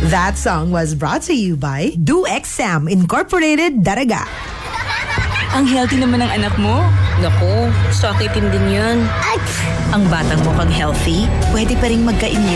That song was brought to you by DoXam Incorporated, Daraga. Ang healthy naman ng anak mo. Naku, sakitin din yan. Ang batang mukhang healthy, pwede pa rin magka-immune.